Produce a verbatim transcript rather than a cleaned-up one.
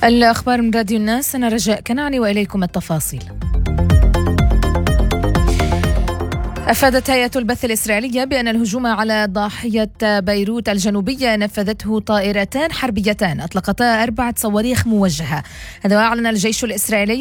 الأخبار من راديو الناس، أنا رجاء كنعاني وإليكم التفاصيل. أفادت هيئة البث الإسرائيلية بأن الهجوم على ضاحية بيروت الجنوبية نفذته طائرتان حربيتان أطلقتا أربعة صواريخ موجهة. هذا أعلن الجيش الإسرائيلي